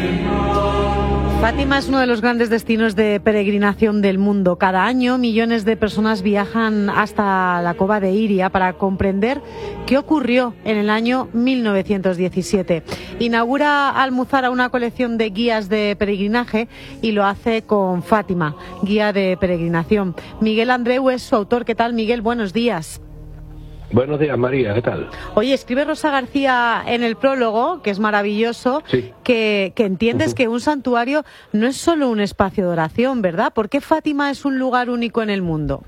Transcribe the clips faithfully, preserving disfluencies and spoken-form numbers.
Fátima es uno de los grandes destinos de peregrinación del mundo. Cada año millones de personas viajan hasta la cova de Iria para comprender qué ocurrió en el año mil novecientos diecisiete. Inaugura Almuzara una colección de guías de peregrinaje y lo hace con Fátima, guía de peregrinación. Miguel Andreu es su autor. ¿Qué tal, Miguel? Buenos días. Buenos días, María, ¿qué tal? Oye, escribe Rosa García en el prólogo, que es maravilloso, sí. que, que entiendes uh-huh. que un santuario no es solo un espacio de oración, ¿verdad? ¿Por qué Fátima es un lugar único en el mundo?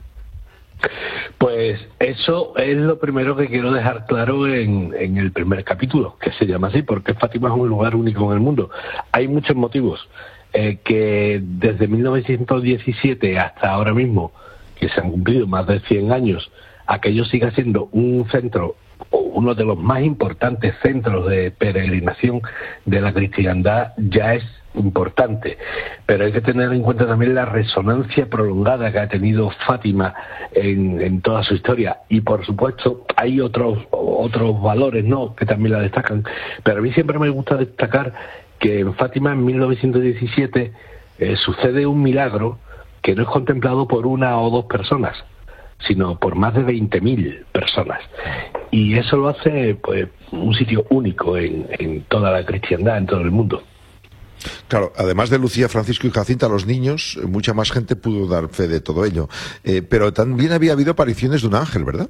Pues eso es lo primero que quiero dejar claro en, en el primer capítulo, que se llama así, porque Fátima es un lugar único en el mundo. Hay muchos motivos eh, que desde mil novecientos diecisiete hasta ahora mismo, que se han cumplido más de cien años, aquello siga siendo un centro, o uno de los más importantes centros de peregrinación de la cristiandad, ya es importante. Pero hay que tener en cuenta también la resonancia prolongada que ha tenido Fátima en, en toda su historia. Y por supuesto hay otros otros valores, ¿no?, que también la destacan. Pero a mí siempre me gusta destacar que en Fátima en mil novecientos diecisiete eh, sucede un milagro que no es contemplado por una o dos personas, sino por más de veinte mil personas. Y eso lo hace, pues, un sitio único en, en toda la cristiandad, en todo el mundo. Claro, además de Lucía, Francisco y Jacinta, los niños, mucha más gente pudo dar fe de todo ello. Eh, pero también había habido apariciones de un ángel, ¿verdad?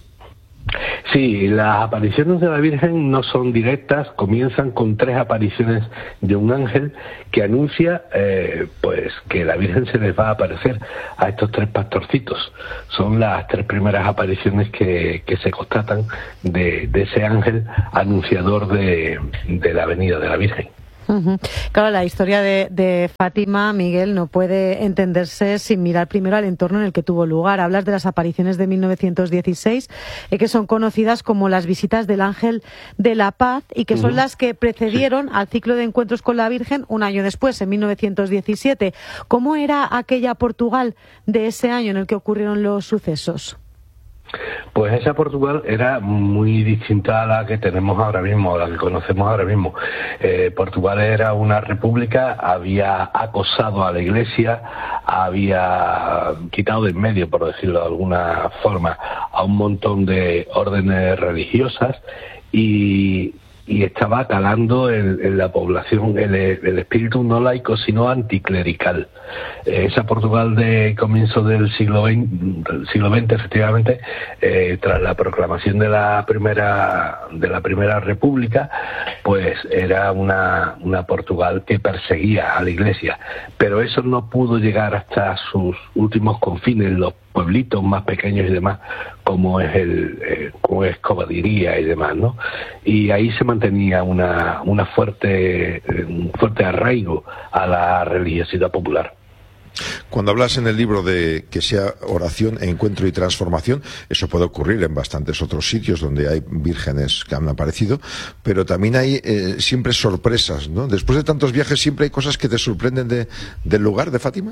Sí, las apariciones de la Virgen no son directas, comienzan con tres apariciones de un ángel que anuncia eh, pues que la Virgen se les va a aparecer a estos tres pastorcitos. Son las tres primeras apariciones que, que se constatan de, de ese ángel anunciador de, de la venida de la Virgen. Uh-huh. Claro, la historia de, de Fátima, Miguel, no puede entenderse sin mirar primero al entorno en el que tuvo lugar. Hablas de las apariciones de mil novecientos dieciséis, eh, que son conocidas como las visitas del Ángel de la Paz y que son uh-huh. las que precedieron sí. al ciclo de encuentros con la Virgen un año después, en mil novecientos diecisiete. ¿Cómo era aquella Portugal de ese año en el que ocurrieron los sucesos? Pues esa Portugal era muy distinta a la que tenemos ahora mismo, a la que conocemos ahora mismo. Eh, Portugal era una república, había acosado a la Iglesia, había quitado de en medio, por decirlo de alguna forma, a un montón de órdenes religiosas y... y estaba calando en, en la población el, el espíritu no laico, sino anticlerical. Eh, esa Portugal de comienzo del siglo veinte, del siglo veinte efectivamente, eh, tras la proclamación de la primera de la primera república, pues era una, una Portugal que perseguía a la Iglesia. Pero eso no pudo llegar hasta sus últimos confines, los pueblitos más pequeños y demás, como es el eh, como es Covadiría y demás, ¿no? Y ahí se mantenía una una fuerte un fuerte arraigo a la religiosidad popular. Cuando hablas en el libro de que sea oración, encuentro y transformación, eso puede ocurrir en bastantes otros sitios donde hay vírgenes que han aparecido, pero también hay eh, siempre sorpresas, ¿no? Después de tantos viajes siempre hay cosas que te sorprenden de, del lugar de Fátima.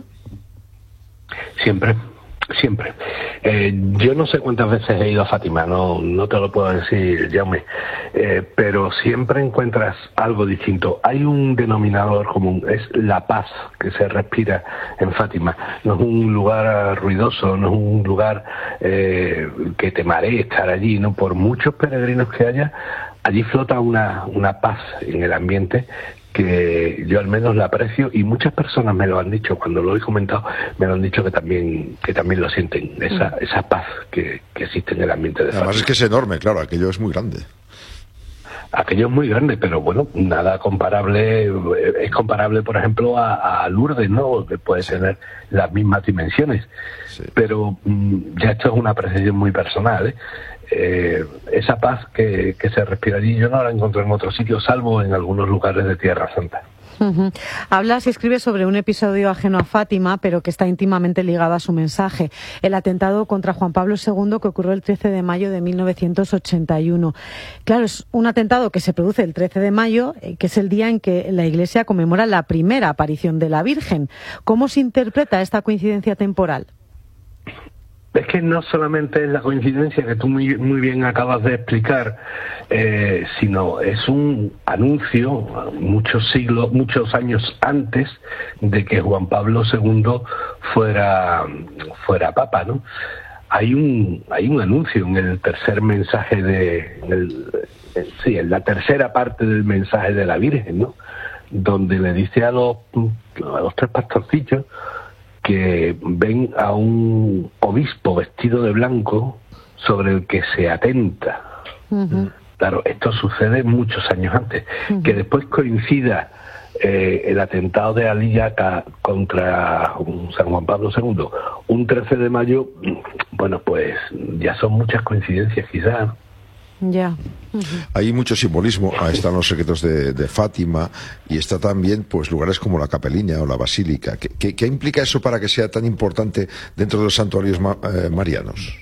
Siempre. Siempre. Eh, yo no sé cuántas veces he ido a Fátima, no no te lo puedo decir, Jaume, eh, pero siempre encuentras algo distinto. Hay un denominador común, es la paz que se respira en Fátima. No es un lugar ruidoso, no es un lugar eh, que te maree estar allí, no. Por muchos peregrinos que haya, allí flota una, una paz en el ambiente que yo al menos la aprecio, y muchas personas me lo han dicho cuando lo he comentado, me lo han dicho que también que también lo sienten, esa mm. esa paz que, que existe en el ambiente de Fátima. Además es que es enorme, claro, aquello es muy grande. Aquello es muy grande, pero bueno, nada comparable, es comparable por ejemplo a, a Lourdes, ¿no?, que puede sí. tener las mismas dimensiones, sí. pero mm, ya esto es una apreciación muy personal, ¿eh? Eh, esa paz que, que se respira allí yo no la encontré en otro sitio, salvo en algunos lugares de Tierra Santa. Uh-huh. Hablas y escribes sobre un episodio ajeno a Fátima, pero que está íntimamente ligado a su mensaje: el atentado contra Juan Pablo segundo, que ocurrió el trece de mayo de mil novecientos ochenta y uno. Claro, es un atentado que se produce el trece de mayo, que es el día en que la Iglesia conmemora la primera aparición de la Virgen. ¿Cómo se interpreta esta coincidencia temporal? Es que no solamente es la coincidencia que tú muy, muy bien acabas de explicar, eh, sino es un anuncio muchos siglos, muchos años antes de que Juan Pablo segundo fuera, fuera papa, ¿no? Hay un, hay un anuncio en el tercer mensaje de, en el, en, sí, en la tercera parte del mensaje de la Virgen, ¿no? Donde le dice a los, a los tres pastorcillos que ven a un obispo vestido de blanco sobre el que se atenta. Uh-huh. Claro, esto sucede muchos años antes. Uh-huh. Que después coincida eh, el atentado de Aliyaca contra un San Juan Pablo segundo un trece de mayo, bueno, pues ya son muchas coincidencias quizás. Ya. Yeah. Uh-huh. Hay mucho simbolismo, ahí están los secretos de, de Fátima, y está también pues lugares como la Capeliña o la Basílica. ¿Qué, qué, qué implica eso para que sea tan importante dentro de los santuarios ma, eh, marianos?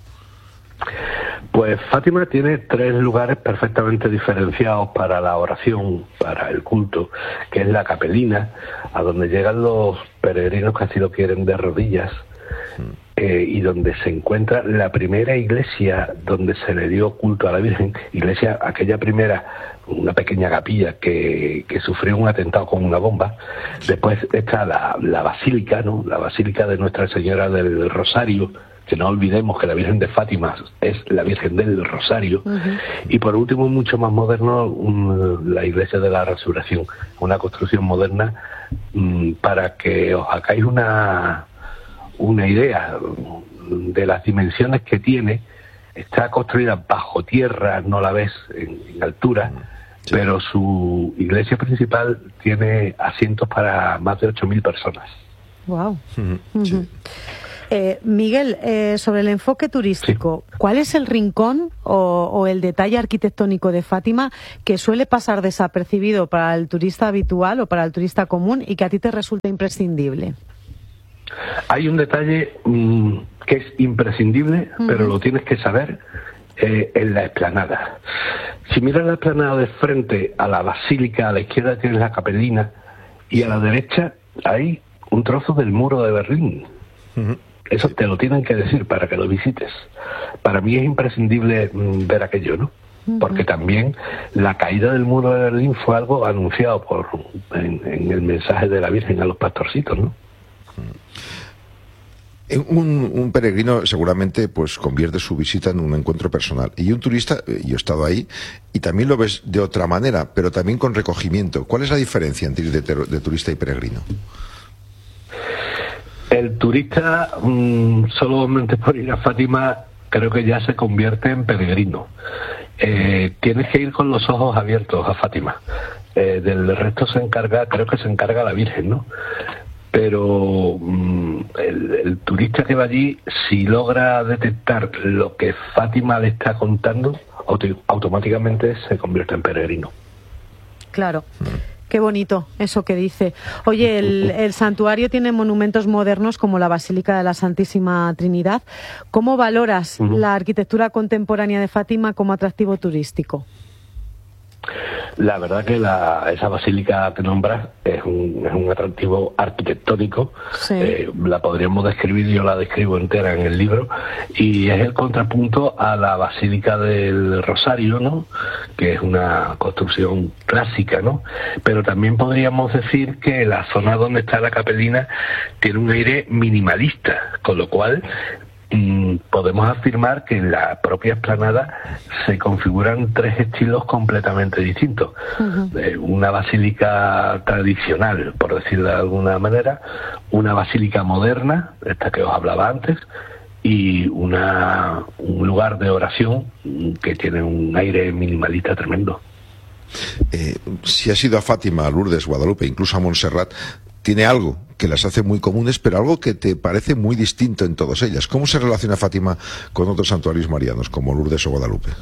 Pues Fátima tiene tres lugares perfectamente diferenciados para la oración, para el culto, que es la Capelina, a donde llegan los peregrinos que así lo quieren de rodillas, eh, y donde se encuentra la primera iglesia donde se le dio culto a la Virgen, iglesia, aquella primera, una pequeña capilla que, que sufrió un atentado con una bomba. Después está la, la Basílica, ¿no? La Basílica de Nuestra Señora del Rosario, que no olvidemos que la Virgen de Fátima es la Virgen del Rosario. Uh-huh. Y por último, mucho más moderno, um, la Iglesia de la Resurrección, una construcción moderna, um, para que os hagáis una, una idea de las dimensiones que tiene. Está construida bajo tierra, no la ves en, en altura, sí, pero su iglesia principal tiene asientos para más de ocho mil personas. Wow. Uh-huh. Sí. Eh, Miguel, eh, sobre el enfoque turístico, sí. ¿Cuál es el rincón o, o el detalle arquitectónico de Fátima que suele pasar desapercibido para el turista habitual o para el turista común y que a ti te resulta imprescindible? Hay un detalle mmm, que es imprescindible, uh-huh, pero lo tienes que saber eh, en la explanada. Si miras la explanada de frente a la basílica, a la izquierda tienes la Capelina y a la derecha hay un trozo del muro de Berlín. Uh-huh. Eso te lo tienen que decir para que lo visites. Para mí es imprescindible mmm, ver aquello, ¿no? Uh-huh. Porque también la caída del muro de Berlín fue algo anunciado por en, en el mensaje de la Virgen a los pastorcitos, ¿no? Un, un peregrino seguramente pues convierte su visita en un encuentro personal, y un turista, yo he estado ahí y también lo ves de otra manera, pero también con recogimiento. ¿Cuál es la diferencia entre ir de, de turista y peregrino? El turista, mmm, solamente por ir a Fátima, creo que ya se convierte en peregrino. Eh, tienes que ir con los ojos abiertos a Fátima. Eh, del resto se encarga, creo que se encarga la Virgen, ¿no? Pero mmm, el, el turista que va allí, si logra detectar lo que Fátima le está contando, auto- automáticamente se convierte en peregrino. Claro. Qué bonito eso que dice. Oye, el, el santuario tiene monumentos modernos como la Basílica de la Santísima Trinidad. ¿Cómo valoras uh-huh. la arquitectura contemporánea de Fátima como atractivo turístico? La verdad que la, esa basílica que nombras es un, es un atractivo arquitectónico. Sí. Eh, la podríamos describir, yo la describo entera en el libro, y es el contrapunto a la Basílica del Rosario, ¿no? Que es una construcción clásica, ¿no? Pero también podríamos decir que la zona donde está la Capelina tiene un aire minimalista, con lo cual podemos afirmar que en la propia explanada se configuran tres estilos completamente distintos. Uh-huh. Eh, una basílica tradicional, por decirlo de alguna manera, una basílica moderna, esta que os hablaba antes, y una un lugar de oración que tiene un aire minimalista tremendo. Eh, si has ido a Fátima, a Lourdes, Guadalupe, incluso a Montserrat, tiene algo que las hace muy comunes, pero algo que te parece muy distinto en todas ellas. ¿Cómo se relaciona Fátima con otros santuarios marianos, como Lourdes o Guadalupe?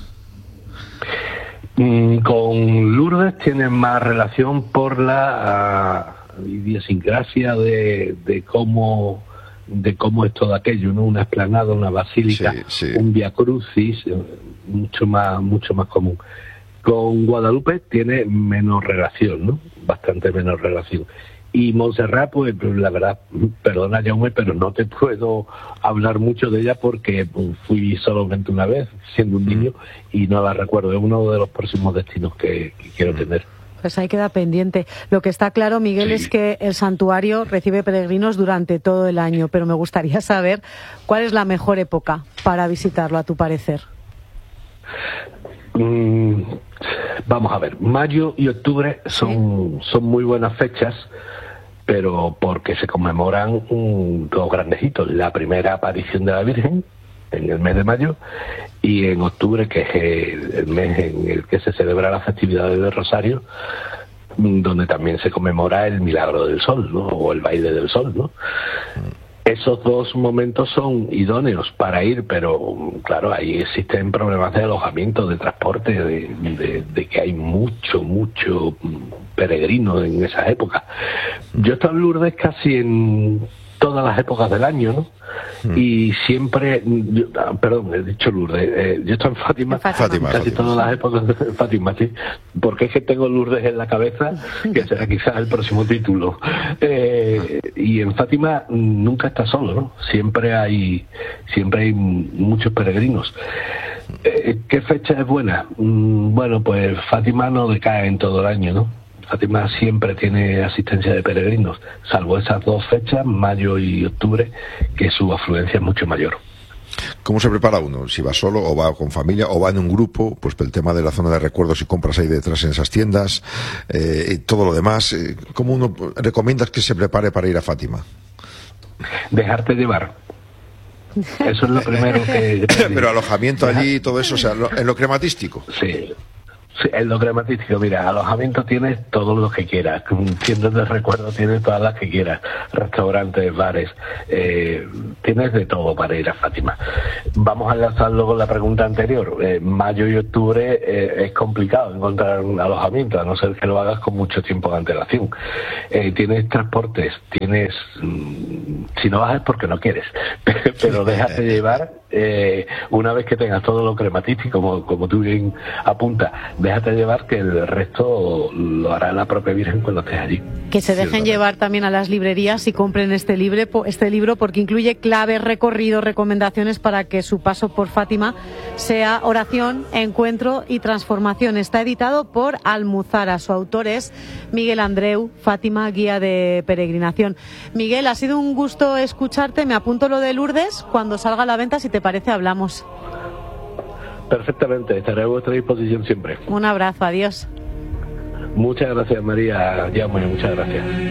Mm, con Lourdes tiene más relación por la uh, idiosincrasia de, de cómo de cómo es todo aquello, ¿no? Una explanada, una basílica, sí, sí. un via crucis, mucho más mucho más común. con Guadalupe tiene menos relación, ¿no? Bastante menos relación. Y Montserrat, pues la verdad, perdona Jaume, pero no te puedo hablar mucho de ella porque fui solamente una vez, siendo un niño, y no la recuerdo. Es uno de los próximos destinos que, que quiero tener. Pues ahí queda pendiente. Lo que está claro, Miguel, sí, es que el santuario recibe peregrinos durante todo el año, pero me gustaría saber cuál es la mejor época para visitarlo, a tu parecer. Mm, vamos a ver, mayo y octubre son, ¿sí? son muy buenas fechas, pero porque se conmemoran um, dos grandes hitos. La primera aparición de la Virgen en el mes de mayo, y en octubre, que es el, el mes en el que se celebra la festividad del Rosario, donde también se conmemora el milagro del sol, ¿no? O el baile del sol, ¿no? Esos dos momentos son idóneos para ir, pero claro, ahí existen problemas de alojamiento, de transporte, de, de, de que hay mucho, mucho peregrino en esa época. Yo he estado en Lourdes casi en todas las épocas del año, ¿no? Mm. Y siempre, yo, perdón, he dicho Lourdes, eh, yo estoy en Fátima, Fátima casi Fátima. todas las épocas de Fátima, sí, porque es que tengo Lourdes en la cabeza, que será quizás el próximo título. Eh, y en Fátima nunca está solo, ¿no? Siempre hay, siempre hay muchos peregrinos. Eh, ¿Qué fecha es buena? Mm, bueno, pues Fátima no decae en todo el año, ¿no? Fátima siempre tiene asistencia de peregrinos, salvo esas dos fechas, mayo y octubre, que su afluencia es mucho mayor. ¿Cómo se prepara uno? Si va solo o va con familia o va en un grupo, pues el tema de la zona de recuerdos y compras ahí detrás en esas tiendas, eh, y todo lo demás. Eh, ¿Cómo uno recomiendas que se prepare para ir a Fátima? Dejarte llevar. Eso es lo primero que... Pero alojamiento allí y todo eso, o sea, en lo crematístico. Sí. Sí, en lo crematístico, mira, alojamiento tienes todo lo que quieras, tiendas de recuerdo tienes todas las que quieras, restaurantes, bares, eh, tienes de todo para ir a Fátima. Vamos a enlazar luego la pregunta anterior. Eh, mayo y octubre eh, es complicado encontrar un alojamiento, a no ser que lo hagas con mucho tiempo de antelación. Eh, tienes transportes, tienes... Mmm, si no vas es porque no quieres, pero déjate llevar. Eh, una vez que tengas todo lo crematístico, como, como tú bien apuntas, déjate llevar, que el resto lo hará la propia Virgen cuando estés allí. Que se dejen sí, llevar también a las librerías y compren este libro, este libro porque incluye claves, recorridos, recomendaciones para que su paso por Fátima sea oración, encuentro y transformación. Está editado por Almuzara. Su autor es Miguel Andreu, Fátima, guía de peregrinación. Miguel, ha sido un gusto escucharte. Me apunto lo de Lourdes. Cuando salga a la venta, si te parece, hablamos. Perfectamente, estaré a vuestra disposición siempre. Un abrazo, adiós. Muchas gracias, María. Ya, muy, muchas gracias.